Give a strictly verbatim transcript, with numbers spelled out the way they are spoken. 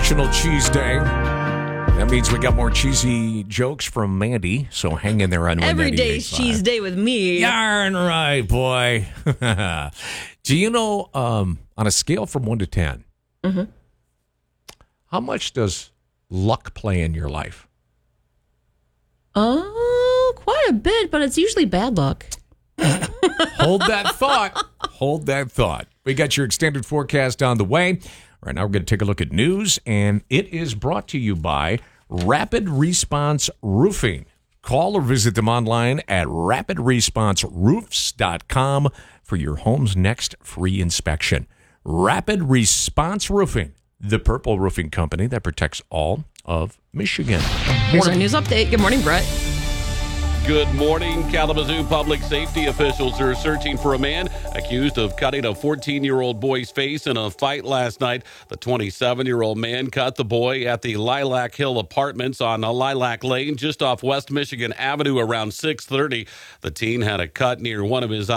National Cheese Day. That means we got more cheesy jokes from Mandy, so hang in there on Every day's cheese day with me. Yarn right, boy. Do you know, um, on a scale from one to ten, mm-hmm. how much does luck play in your life? Oh, quite a bit, but it's usually bad luck. Hold that thought. Hold that thought. We got your extended forecast on the way. Right now, we're going to take a look at news, and it is brought to you by Rapid Response Roofing. Call or visit them online at rapid response roofs dot com for your home's next free inspection. Rapid Response Roofing, the purple roofing company that protects all of Michigan. Here's our news update. Good morning, Brett. Good morning. Kalamazoo public safety officials are searching for a man accused of cutting a fourteen-year-old boy's face in a fight last night. The twenty-seven-year-old man cut the boy at the Lilac Hill Apartments on a Lilac Lane just off West Michigan Avenue around six thirty. The teen had a cut near one of his